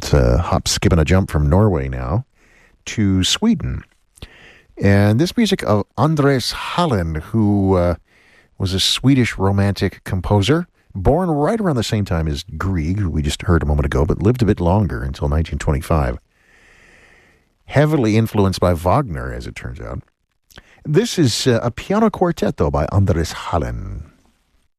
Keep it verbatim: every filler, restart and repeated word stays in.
and uh, hop, skip, and a jump from Norway now to Sweden. And this music of Andres Hallén, who uh, was a Swedish romantic composer, born right around the same time as Grieg, who we just heard a moment ago, but lived a bit longer until nineteen twenty-five. Heavily influenced by Wagner, as it turns out. This is uh, a piano quartet, though, by Andres Hallén.